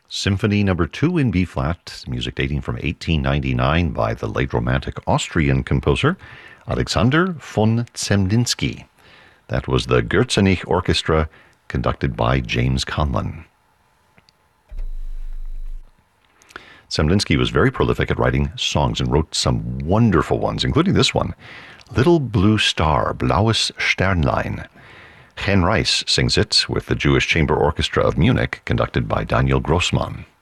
Symphony Number 2 in B flat, music dating from 1899 by the late Romantic Austrian composer Alexander von Zemlinsky. That was the Gürzenich Orchestra, conducted by James Conlon. Zemlinsky was very prolific at writing songs and wrote some wonderful ones, including this one, Little Blue Star, Blaues Sternlein. Chen Reis sings it with the Jewish Chamber Orchestra of Munich, conducted by Daniel Grossmann.